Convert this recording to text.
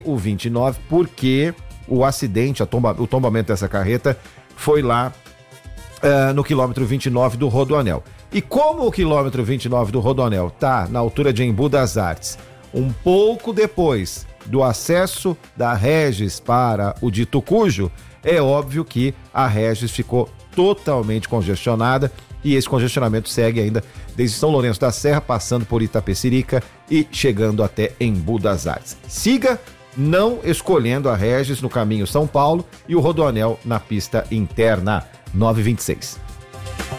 o 29, porque o acidente, o tombamento dessa carreta foi lá no quilômetro 29 do Rodoanel. E como o quilômetro 29 do Rodoanel está na altura de Embu das Artes, um pouco depois do acesso da Regis para o de Tucujo, é óbvio que a Regis ficou totalmente congestionada e esse congestionamento segue ainda desde São Lourenço da Serra, passando por Itapecerica e chegando até Embu das Artes. Siga não escolhendo a Regis no caminho São Paulo e o Rodoanel na pista interna 926.